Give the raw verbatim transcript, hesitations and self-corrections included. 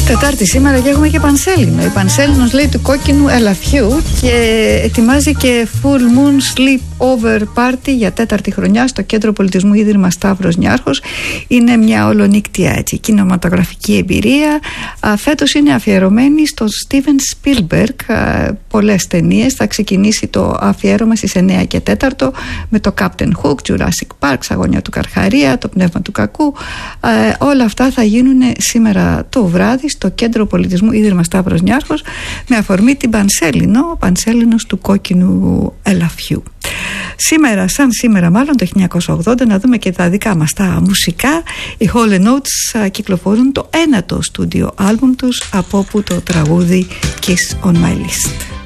Τετάρτη σήμερα και έχουμε και Πανσέλινο. Η Πανσέλινος λέει του κόκκινου ελαφιού και ετοιμάζει και Full Moon Sleepover Party για τέταρτη χρονιά στο Κέντρο Πολιτισμού Ίδρυμα Σταύρος Νιάρχος. Είναι μια ολονύκτια έτσι, κινηματογραφική εμπειρία. Φέτος είναι αφιερωμένη στον Steven Spielberg. Πολλές ταινίες. Θα ξεκινήσει το αφιέρωμα στις εννιά και τέσσερα με το Captain Hook, Jurassic Park, Αγωνία του Καρχαρία, Το Πνεύμα του Κακού. Όλα αυτά θα γίνουν σήμερα το βράδυ στο Κέντρο Πολιτισμού Ίδρυμα Σταύρος Νιάρχος με αφορμή την Πανσέλινο, Πανσέλινος του κόκκινου ελαφιού. Σήμερα, σαν σήμερα μάλλον το χίλια εννιακόσια ογδόντα, να δούμε και τα δικά μας τα μουσικά. Οι Hall and Oates κυκλοφορούν το ένατο στούντιο άλμπουμ τους, από όπου το τραγούδι Kiss on My List.